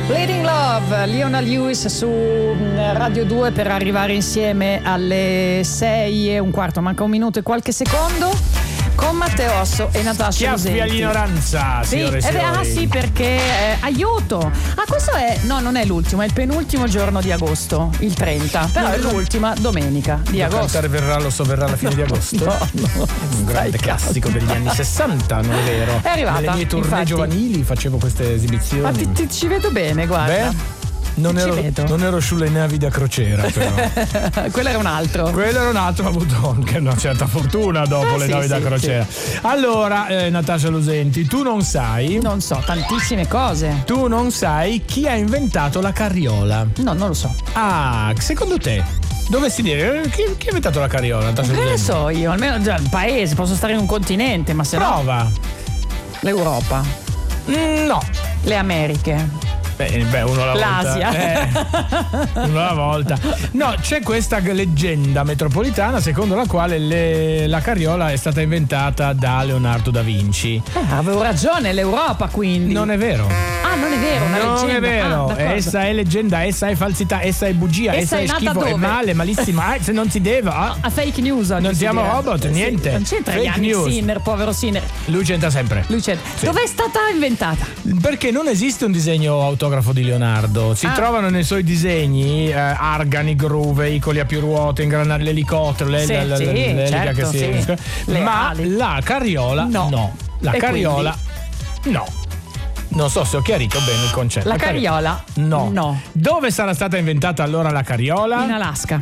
Bleeding Love, Leona Lewis su Radio 2 per arrivare insieme alle 6:15, manca un minuto e qualche secondo con Matteo Osso e Natascia Lusenti. Schiaffi all'ignoranza, signore e signori. Sì, perché aiuto. Questo è non è l'ultimo, è il penultimo giorno di agosto, il 30, però è l'ultima domenica di agosto. Verrà la fine di agosto. No. Un grande classico degli anni 60, non è vero? È arrivata. Nelle mie tournée giovanili facevo queste esibizioni. Ma ci vedo bene, guarda. Beh, non ero sulle navi da crociera, però. Quello era un altro. Ma ho avuto anche una certa fortuna dopo le navi da crociera. Sì. Allora, Natascia Lusenti, tu non sai. Non so, tantissime cose. Tu non sai chi ha inventato la carriola. No, non lo so. Ah, secondo te? Dovessi dire chi ha inventato la carriola? Che ne so io, almeno già il paese, posso stare in un continente, ma se Prova. no. L'Europa. No. Le Americhe. Beh, uno alla L'Asia. volta. Uno alla volta. No, c'è questa leggenda metropolitana secondo la quale la carriola è stata inventata da Leonardo da Vinci. Avevo ragione, l'Europa quindi. Non è vero. Non è vero, una leggenda. Non è vero, essa è leggenda, essa è falsità, essa è bugia, essa è schifo, dove? È male, malissima, se non si deve. A fake news. Non siamo robot, niente. Non c'entra fake news. Sinner, povero Sinner. Lui c'entra sempre. Sì. Dove è stata inventata? Perché non esiste un disegno autografo di Leonardo. Si trovano nei suoi disegni argani, gru, veicoli a più ruote, ingranare l'elicottero, l'elica che si. Ma la carriola no. La carriola no. Non so se ho chiarito bene il concetto. La carriola? No. Dove sarà stata inventata allora la carriola? In Alaska.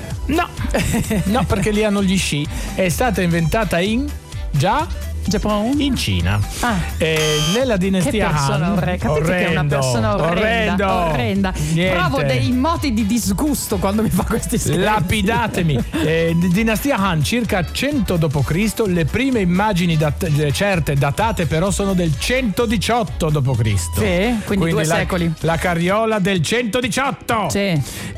No, perché lì hanno gli sci. È stata inventata in Giappone? In Cina. Nella dinastia Han. Capite che è una persona orrenda. Provo dei moti di disgusto quando mi fa questi scherzi. Lapidatemi. Dinastia Han, circa 100 d.C. Le prime immagini certe, datate però, sono del 118 d.C. Sì, quindi 2 secoli. La carriola del 118. Sì.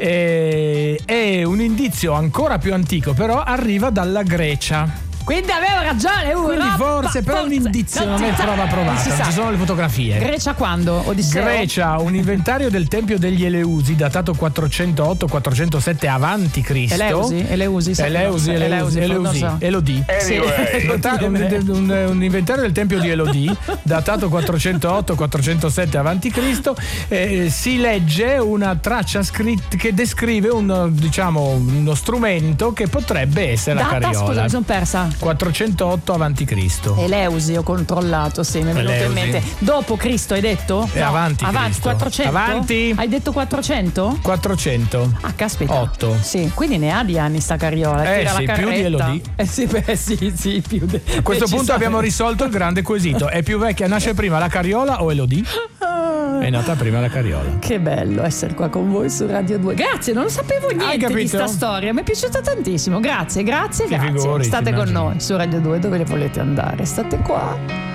È un indizio ancora più antico, però arriva dalla Grecia. Quindi avevo ragione, quindi forse però un indizio, non è prova provata. Ci sono le fotografie. Grecia quando? Odisseo? Grecia, un inventario del Tempio degli Eleusi datato 408-407 avanti Cristo. Eleusi. Elodie. Un inventario del Tempio di Elodie datato 408-407 avanti Cristo. Si legge una traccia scritta che descrive uno strumento che potrebbe essere la carriola. Scusa, mi sono persa. 408 avanti Cristo. Eleusi, ho controllato, sì, mi è venuto in mente. Dopo Cristo hai detto? No, avanti 400. Avanti? Hai detto 400? 400. Ah, caspita. 8. Sì, quindi ne ha di anni sta carriola. Tira la più di Elodie. Sì, più di. A questo punto abbiamo risolto il grande quesito. È più vecchia, nasce prima la carriola o Elodie? È nata prima la carriola. Che bello essere qua con voi su Radio 2. Grazie, non sapevo niente di sta storia. Mi è piaciuta tantissimo. Grazie. Figuri, State con noi su Radio 2 dove le volete andare. State qua.